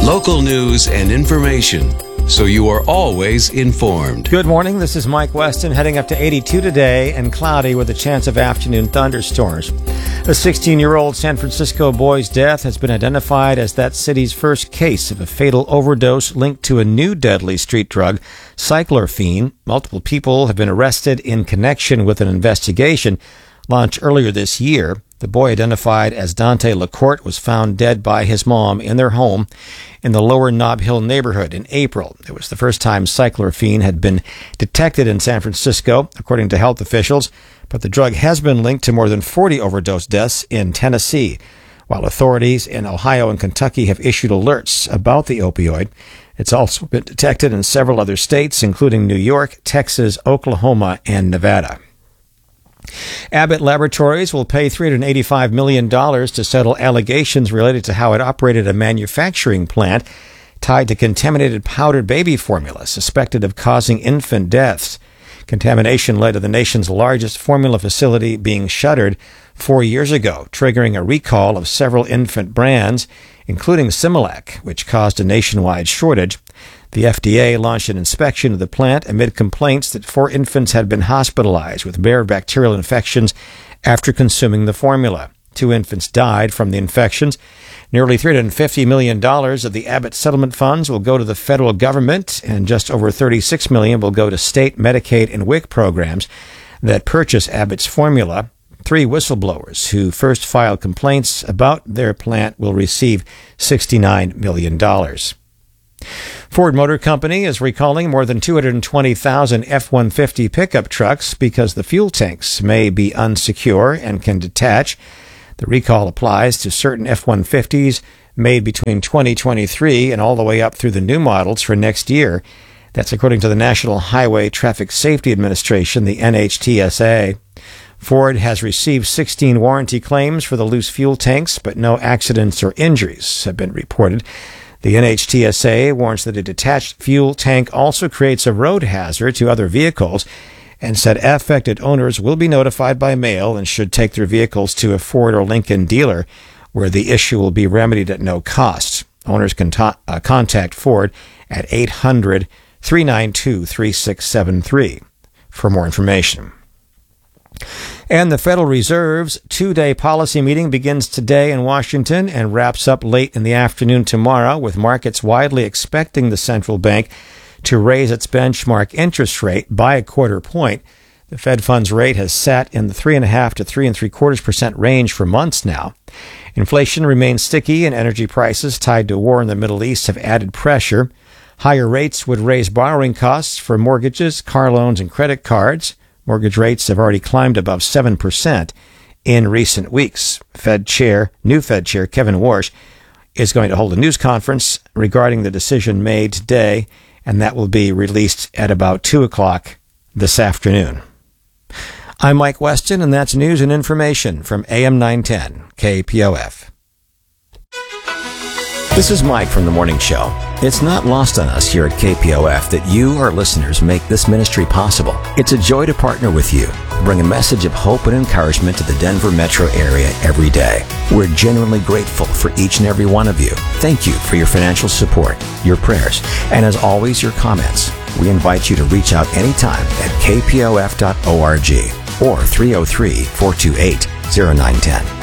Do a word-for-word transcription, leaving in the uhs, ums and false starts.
Local news and information, so you are always informed. Good morning. This is Mike Weston, heading up to eighty-two today and cloudy with a chance of afternoon thunderstorms. A sixteen-year-old San Francisco boy's death has been identified as that city's first case of a fatal overdose linked to a new deadly street drug, cyclorphene. Multiple people have been arrested in connection with an investigation launched earlier this year. The boy, identified as Dante LaCourte, was found dead by his mom in their home in the Lower Nob Hill neighborhood in April. It was the first time cyclorphene had been detected in San Francisco, according to health officials, but the drug has been linked to more than forty overdose deaths in Tennessee, while authorities in Ohio and Kentucky have issued alerts about the opioid. It's also been detected in several other states, including New York, Texas, Oklahoma, and Nevada. Abbott Laboratories will pay three hundred eighty-five million dollars to settle allegations related to how it operated a manufacturing plant tied to contaminated powdered baby formula suspected of causing infant deaths. Contamination led to the nation's largest formula facility being shuttered four years ago, triggering a recall of several infant brands, including Similac, which caused a nationwide shortage. The F D A launched an inspection of the plant amid complaints that four infants had been hospitalized with rare bacterial infections after consuming the formula. Two infants died from the infections. Nearly three hundred fifty million dollars of the Abbott settlement funds will go to the federal government, and just over thirty-six million dollars will go to state Medicaid and W I C programs that purchase Abbott's formula. Three whistleblowers who first filed complaints about their plant will receive sixty-nine million dollars. Ford Motor Company is recalling more than two hundred twenty thousand F one fifty pickup trucks because the fuel tanks may be unsecure and can detach. The recall applies to certain F one fifties made between twenty twenty-three and all the way up through the new models for next year. That's according to the National Highway Traffic Safety Administration, the N H T S A. Ford has received sixteen warranty claims for the loose fuel tanks, but no accidents or injuries have been reported. The N H T S A warns that a detached fuel tank also creates a road hazard to other vehicles and said affected owners will be notified by mail and should take their vehicles to a Ford or Lincoln dealer where the issue will be remedied at no cost. Owners can ta- uh, contact Ford at eight hundred, three nine two, three six seven three for more information. And the Federal Reserve's two-day policy meeting begins today in Washington and wraps up late in the afternoon tomorrow, with markets widely expecting the central bank to raise its benchmark interest rate by a quarter point. The Fed funds rate has sat in the three and a half to three and three quarters percent range for months now. Inflation remains sticky, and energy prices tied to war in the Middle East have added pressure. Higher rates would raise borrowing costs for mortgages, car loans, and credit cards. Mortgage rates have already climbed above seven percent in recent weeks. Fed Chair, new Fed Chair Kevin Warsh is going to hold a news conference regarding the decision made today, and that will be released at about two o'clock this afternoon. I'm Mike Weston, and that's news and information from A M nine ten K P O F. This is Mike from The Morning Show. It's not lost on us here at K P O F that you, our listeners, make this ministry possible. It's a joy to partner with you, to bring a message of hope and encouragement to the Denver metro area every day. We're genuinely grateful for each and every one of you. Thank you for your financial support, your prayers, and as always, your comments. We invite you to reach out anytime at k p o f dot org or three oh three, four two eight, oh nine one oh.